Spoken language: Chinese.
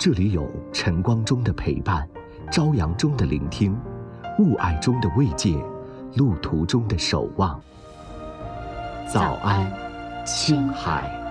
这里有晨光中的陪伴，朝阳中的聆听，雾霭中的慰藉，路途中的守望。早安，青海。